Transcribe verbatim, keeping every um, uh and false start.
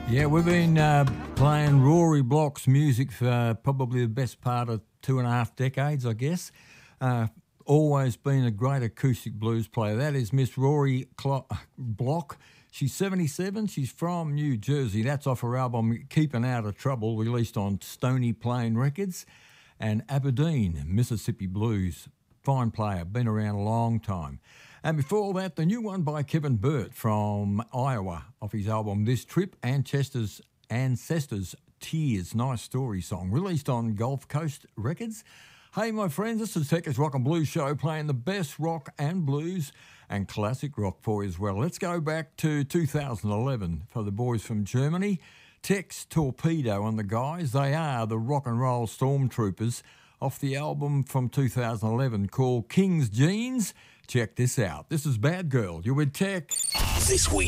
Yeah, we've been uh, playing Rory Block's music for uh, probably the best part of two and a half decades, I guess. Uh, always been a great acoustic blues player. That is Miss Rory Clo- Block. She's seventy-seven. She's from New Jersey. That's off her album Keeping Out of Trouble, released on Stony Plain Records. And Aberdeen, Mississippi Blues. Fine player, been around a long time. And before that, the new one by Kevin Burt from Iowa off his album This Trip, Ancestors, Ancestors Tears. Nice story song, released on Gulf Coast Records. Hey, my friends, this is Tekka's Rock and Blues Show, playing the best rock and blues and classic rock for you as well. Let's go back to two thousand eleven for the boys from Germany. Tex Torpedo and the guys, they are the Rock and Roll Stormtroopers off the album from two thousand eleven called King's Jeans. Check this out. This is Bad Girl. You're with Tech. This week.